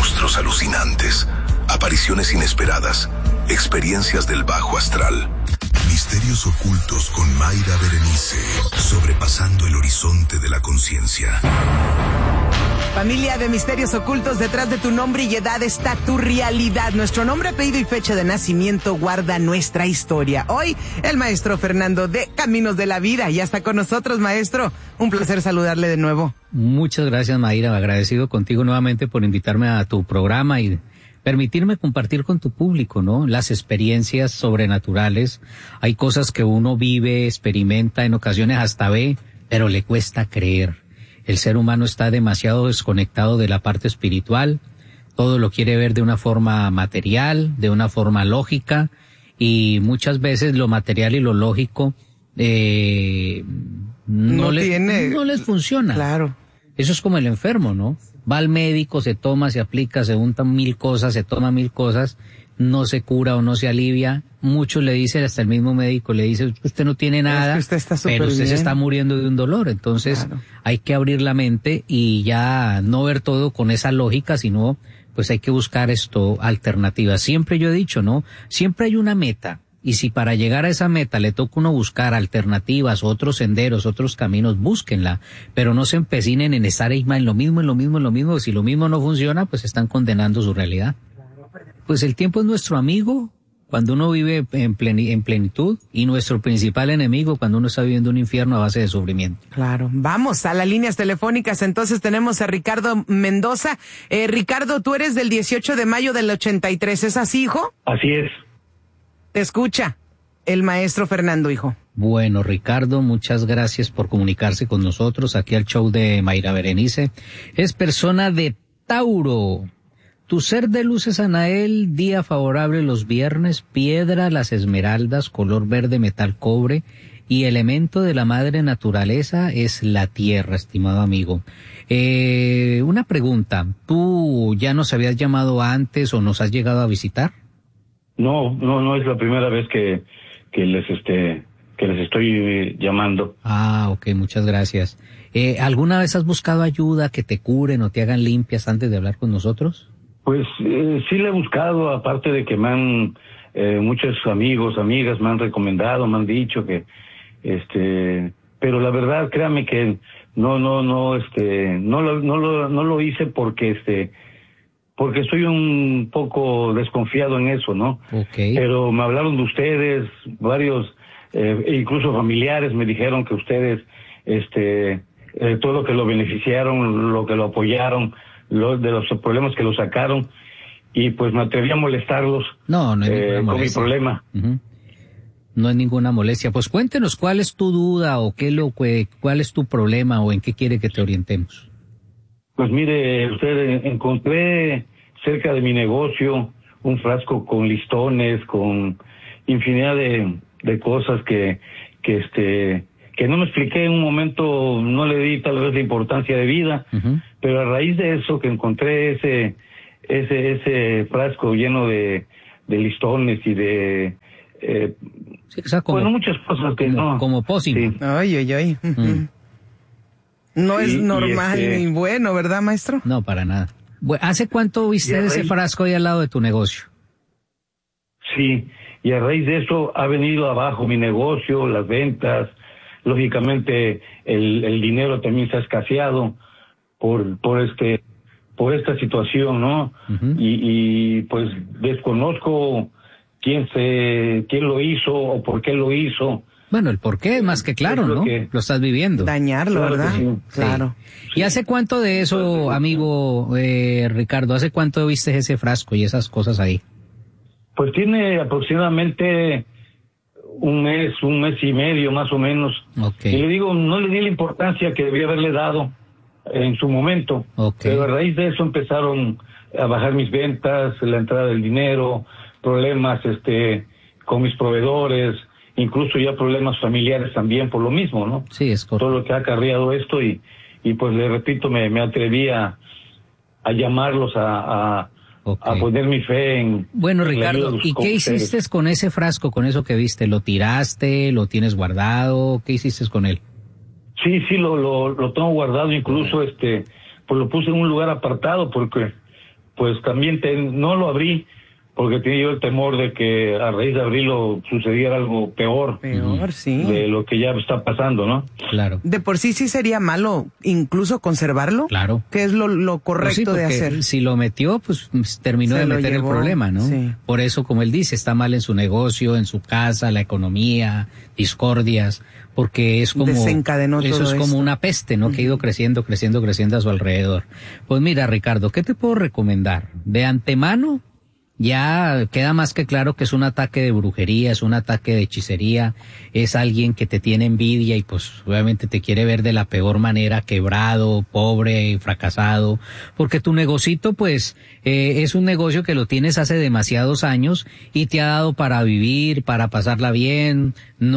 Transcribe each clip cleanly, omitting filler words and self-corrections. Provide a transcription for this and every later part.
Monstruos alucinantes, apariciones inesperadas, experiencias del bajo astral. Misterios ocultos con Mayra Berenice, sobrepasando el horizonte de la conciencia. Familia de misterios ocultos, detrás de tu nombre y edad está tu realidad. Nuestro nombre, apellido y fecha de nacimiento guarda nuestra historia. Hoy, el maestro Fernando de Caminos de la Vida ya está con nosotros, maestro. Un placer saludarle de nuevo. Muchas gracias, Mayra. Agradecido contigo nuevamente por invitarme a tu programa y permitirme compartir con tu público, ¿no? Las experiencias sobrenaturales. Hay cosas que uno vive, experimenta, en ocasiones hasta ve, pero le cuesta creer. El ser humano está demasiado desconectado de la parte espiritual, todo lo quiere ver de una forma material, de una forma lógica, y muchas veces lo material y lo lógico no les funciona. Claro. Eso es como el enfermo, ¿no? Va al médico, se toma, se aplica, se untan 1000 cosas, se toma 1000 cosas, no se cura o no se alivia. Muchos le dicen, hasta el mismo médico le dice, usted no tiene nada, es que usted está pero usted bien. se está muriendo de un dolor. Entonces, claro, hay que abrir la mente y ya no ver todo con esa lógica, sino pues hay que buscar alternativas. Siempre yo he dicho, ¿no? Siempre hay una meta. Y si para llegar a esa meta le toca uno buscar alternativas, otros senderos, otros caminos, búsquenla, pero no se empecinen en estar en lo mismo. Si lo mismo no funciona, pues están condenando su realidad. Pues el tiempo es nuestro amigo cuando uno vive en plenitud, y nuestro principal enemigo cuando uno está viviendo un infierno a base de sufrimiento. Claro. Vamos a las líneas telefónicas. Entonces tenemos a Ricardo Mendoza. Ricardo, tú eres del 18 de mayo del 83, ¿es así, hijo? Así es. Te escucha el maestro Fernando, hijo. Bueno, Ricardo, muchas gracias por comunicarse con nosotros aquí al show de Mayra Berenice. Es persona de Tauro. Tu ser de luz es Anael, día favorable los viernes, piedra las esmeraldas, color verde, metal cobre, y elemento de la madre naturaleza es la tierra, estimado amigo. Una pregunta, ¿tú ya nos habías llamado antes o nos has llegado a visitar? No es la primera vez que les estoy llamando. Ah, ok, muchas gracias. ¿Alguna vez has buscado ayuda, que te curen o te hagan limpias antes de hablar con nosotros? Pues sí le he buscado, aparte de que me han muchos amigos, amigas me han recomendado, me han dicho que pero la verdad, créame que no lo hice porque porque estoy un poco desconfiado en eso, ¿no? Okay. Pero me hablaron de ustedes, varios, incluso familiares me dijeron que ustedes, todo lo que lo beneficiaron, lo que lo apoyaron, de los problemas que lo sacaron, y pues me atreví a molestarlos. No hay ninguna molestia. Con mi problema. Uh-huh. No es ninguna molestia. Pues cuéntenos cuál es tu duda o cuál es tu problema o en qué quiere que te orientemos. Pues mire, usted, encontré cerca de mi negocio un frasco con listones, con infinidad de cosas que no me expliqué en un momento, no le di tal vez la importancia de vida, uh-huh, pero a raíz de eso que encontré ese frasco lleno de listones y de sí, o sea, muchas cosas que como pócima. Sí. Ay. Uh-huh. No es normal ni bueno, ¿verdad, maestro? No, para nada. Bueno, ¿hace cuánto viste ese frasco ahí al lado de tu negocio? Sí, y a raíz de eso ha venido abajo mi negocio, las ventas, lógicamente el dinero también se ha escaseado por esta situación, ¿no? Uh-huh. Y pues desconozco quién lo hizo o por qué lo hizo. Bueno, el por qué es más que claro, ¿no? Lo estás viviendo. Dañarlo, claro, ¿verdad? Sí. Claro. ¿Y hace cuánto de eso, amigo Ricardo? ¿Hace cuánto viste ese frasco y esas cosas ahí? Pues tiene aproximadamente un mes y medio más o menos. Okay. Y le digo, no le di la importancia que debía haberle dado en su momento. Okay. Pero a raíz de eso empezaron a bajar mis ventas, la entrada del dinero, problemas con mis proveedores, incluso ya problemas familiares también por lo mismo, ¿no? Sí, es correcto. Todo lo que ha acarreado esto y pues le repito, me atreví a llamarlos a poner mi fe en... Bueno, Ricardo, ¿y qué hiciste con ese frasco, con eso que viste? ¿Lo tiraste? ¿Lo tienes guardado? ¿Qué hiciste con él? Sí, lo tengo guardado, incluso pues lo puse en un lugar apartado porque pues también no lo abrí porque tenía yo el temor de que a raíz de abrirlo sucediera algo peor. Sí. De lo que ya está pasando, ¿no? Claro. De por sí sería malo incluso conservarlo. Claro. ¿Qué es lo correcto de porque hacer? si lo metió, pues terminó de meter el problema, ¿no? Sí. Por eso, como él dice, está mal en su negocio, en su casa, la economía, discordias, porque es como... Desencadenó eso todo es como esto. una peste, ¿no? Que ha ido creciendo a su alrededor. Pues mira, Ricardo, ¿qué te puedo recomendar? De antemano, ya queda más que claro que es un ataque de brujería, es un ataque de hechicería, es alguien que te tiene envidia y pues obviamente te quiere ver de la peor manera, quebrado, pobre, fracasado, porque tu negocito pues es un negocio que lo tienes hace demasiados años y te ha dado para vivir, para pasarla bien,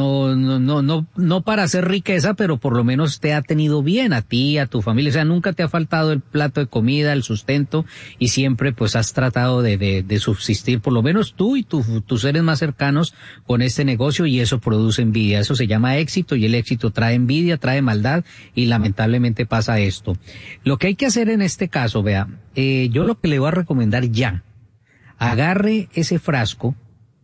no para hacer riqueza, pero por lo menos te ha tenido bien a ti, a tu familia, o sea, nunca te ha faltado el plato de comida, el sustento y siempre pues has tratado de subsistir, por lo menos tú y tus seres más cercanos con este negocio y eso produce envidia, eso se llama éxito y el éxito trae envidia, trae maldad y lamentablemente pasa esto. Lo que hay que hacer en este caso, vea, yo lo que le voy a recomendar ya, agarre ese frasco,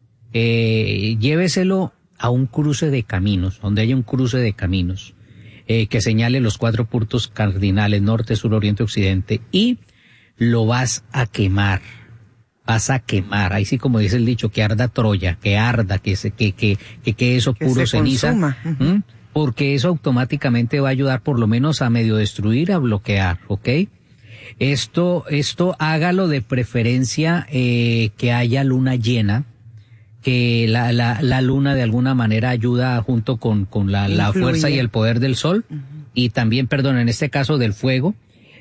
lléveselo a un cruce de caminos, donde haya un cruce de caminos, que señale los 4 puntos cardinales, norte, sur, oriente, occidente, y lo vas a quemar, ahí sí como dice el dicho, que arda Troya, que arda, que quede eso puro ceniza, porque eso automáticamente va a ayudar por lo menos a medio destruir, a bloquear, ¿ok? Esto hágalo de preferencia, que haya luna llena, que la luna de alguna manera ayuda junto con la fuerza y el poder del sol, y también, en este caso del fuego.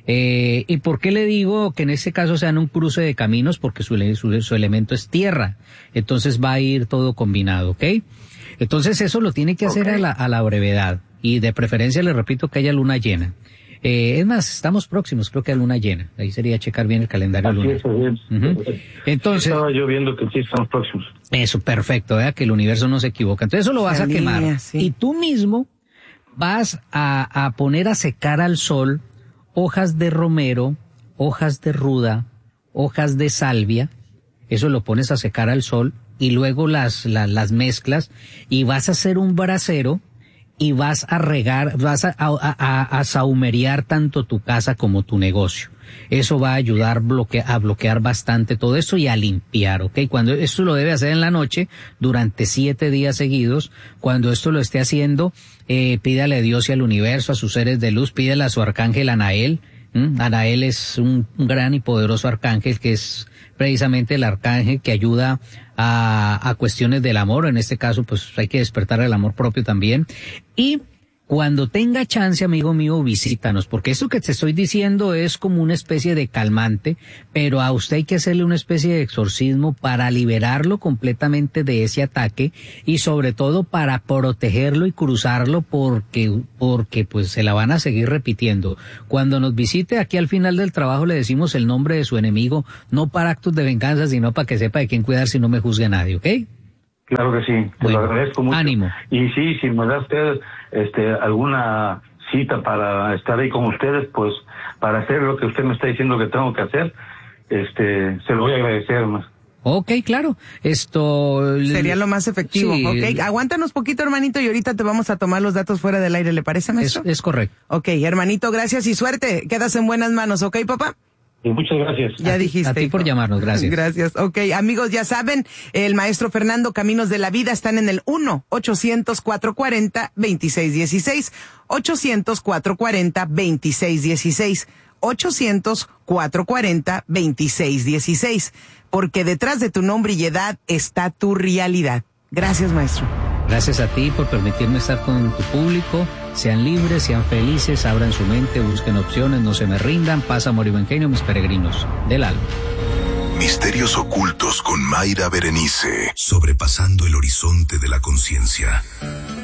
¿Y por qué le digo que en este caso sean un cruce de caminos? Porque su elemento es tierra, entonces va a ir todo combinado, ¿ok? Entonces eso lo tiene que hacer a la brevedad, y de preferencia le repito que haya luna llena. Es más, estamos próximos, creo que a luna llena. Ahí sería checar bien el calendario lunar. Entonces, estaba yo viendo que sí estamos próximos. Eso, perfecto, ¿verdad? Que el universo no se equivoca. Entonces eso lo vas a quemar. Sí. Y tú mismo vas a poner a secar al sol hojas de romero, hojas de ruda, hojas de salvia. Eso lo pones a secar al sol y luego las mezclas y vas a hacer un brasero y vas a regar, vas a sahumerear tanto tu casa como tu negocio. Eso va a ayudar a bloquear bastante todo esto y a limpiar, ¿ok? Cuando esto lo debe hacer en la noche, durante 7 días seguidos. Cuando esto lo esté haciendo, pídale a Dios y al universo, a sus seres de luz, pídale a su arcángel Anael. Anael es un gran y poderoso arcángel que es precisamente el arcángel que ayuda a cuestiones del amor. En este caso, pues hay que despertar el amor propio también. Y cuando tenga chance, amigo mío, visítanos, porque esto que te estoy diciendo es como una especie de calmante, pero a usted hay que hacerle una especie de exorcismo para liberarlo completamente de ese ataque y sobre todo para protegerlo y cruzarlo porque pues se la van a seguir repitiendo. Cuando nos visite aquí al final del trabajo le decimos el nombre de su enemigo, no para actos de venganza, sino para que sepa de quién cuidar si no me juzgue nadie, ¿ok? Claro que sí, te lo agradezco mucho. Ánimo. Y sí, si me da usted alguna cita para estar ahí con ustedes, pues para hacer lo que usted me está diciendo que tengo que hacer, se lo voy a agradecer más. Ok, claro. Esto sería lo más efectivo. Sí. Ok, aguántanos poquito, hermanito, y ahorita te vamos a tomar los datos fuera del aire, ¿le parece, maestro? Es correcto. Ok, hermanito, gracias y suerte. Quedas en buenas manos, ¿ok, papá? Y muchas gracias. Ya dijiste. A ti por llamarnos, gracias. Gracias. Ok, amigos, ya saben, el maestro Fernando, Caminos de la Vida, están en el 1-800-440-2616. 800-440-2616. 800-440-2616. Porque detrás de tu nombre y edad está tu realidad. Gracias, maestro. Gracias a ti por permitirme estar con tu público. Sean libres, sean felices, abran su mente, busquen opciones, no se me rindan. Paz, amor y buen genio, mis peregrinos del alma. Misterios ocultos con Mayra Berenice. Sobrepasando el horizonte de la conciencia.